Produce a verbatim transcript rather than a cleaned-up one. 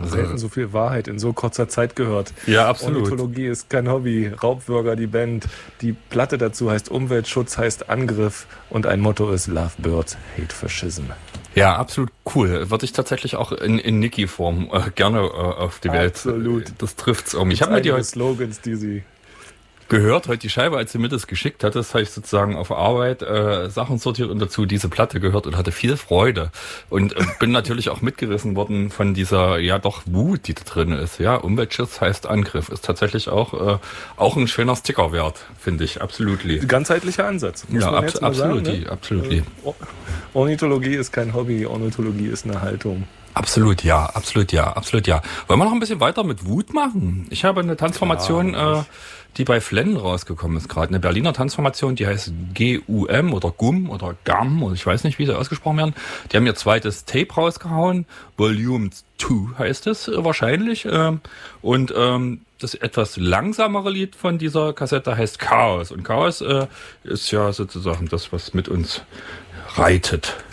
selten so viel Wahrheit in so kurzer Zeit gehört. Ja, absolut. Ornithologie ist kein Hobby, Raubwürger die Band. Die Platte dazu heißt Umweltschutz, heißt Angriff und ein Motto ist Love Birds, Hate Fascism. Ja, absolut cool. Würde ich tatsächlich auch in, in Niki-Form äh, gerne äh, auf die Welt. Absolut. Das trifft's um. Ich habe mir die heute Slogans, die sie gehört, heute die Scheibe, als sie mir das geschickt hat, das habe ich sozusagen auf Arbeit äh, Sachen sortiert und dazu diese Platte gehört und hatte viel Freude. Und äh, bin natürlich auch mitgerissen worden von dieser, ja doch, Wut, die da drin ist. Ja, Umweltschutz heißt Angriff. Ist tatsächlich auch äh, auch ein schöner Sticker wert, finde ich. Absolut. Ganzheitlicher Ansatz. Muss ja, man abs- jetzt mal absolut. sagen, ne? Absolut. Äh, Ornithologie ist kein Hobby, Ornithologie ist eine Haltung. Absolut ja, absolut ja, absolut ja. Wollen wir noch ein bisschen weiter mit Wut machen? Ich habe eine Tanzformation, äh, die bei Flennen rausgekommen ist gerade. Eine Berliner Tanzformation, die heißt G U M oder G U M oder G A M, oder ich weiß nicht, wie sie ausgesprochen werden. Die haben ihr zweites Tape rausgehauen. Volume zwei heißt es äh, wahrscheinlich. Äh, und ähm, das etwas langsamere Lied von dieser Kassette heißt Chaos. Und Chaos äh, ist ja sozusagen das, was mit uns reitet.